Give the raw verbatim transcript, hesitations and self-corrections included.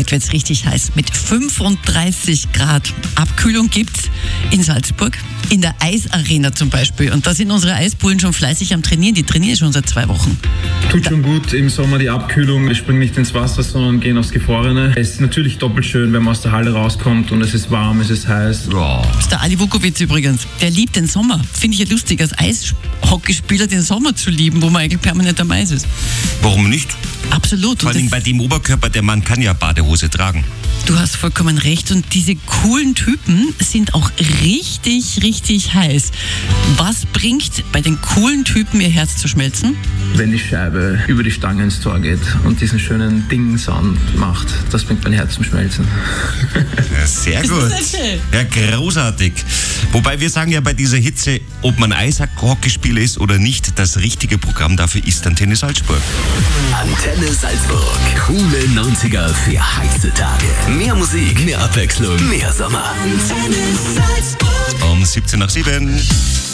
heute wird es richtig heiß. Mit fünfunddreißig Grad. Abkühlung gibt's in Salzburg, in der Eisarena zum Beispiel. Und da sind unsere Eisbullen schon fleißig am Trainieren. Die trainieren schon seit zwei Wochen. Tut schon gut im Sommer die Abkühlung. Wir springen nicht ins Wasser, sondern gehen aufs Gefrorene. Es ist natürlich doppelt schön, wenn man aus der Halle rauskommt und es ist warm, es ist heiß. Oh. Das ist der Ali Vukovic übrigens. Der liebt den Sommer. Finde ich ja lustig, als Eishockeyspieler den Sommer zu lieben, wo man eigentlich permanent am Eis ist. Warum nicht? Absolut. Vor allem bei dem Oberkörper, der Mann kann ja Badehose tragen. Du hast vollkommen recht und diese coolen Typen sind auch richtig, richtig heiß. Was bringt bei den coolen Typen ihr Herz zu schmelzen? Wenn die Scheibe über die Stange ins Tor geht und diesen schönen Ding-Sound macht, das bringt mein Herz zum Schmelzen. Ja, sehr das gut. Ist schön. Ja, großartig. Wobei wir sagen ja bei dieser Hitze, ob man Eishockeyspieler ist oder nicht, das richtige Programm dafür ist Antenne Salzburg. Antenne Salzburg. Coole neunziger für heiße Tage. Mehr Musik, mehr Abwechslung, mehr Sommer. Um siebzehn nach sieben.